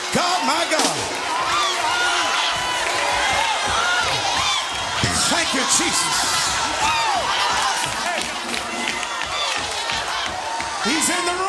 God, my God. Thank you, Jesus. He's in the